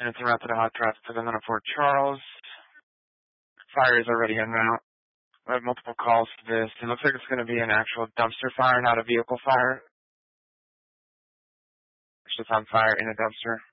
and it's en route to the hot traffic to the Fort Charles. Fire is already en route. I have multiple calls for this. It looks like it's going to be an actual dumpster fire, not a vehicle fire. It's just on fire in a dumpster.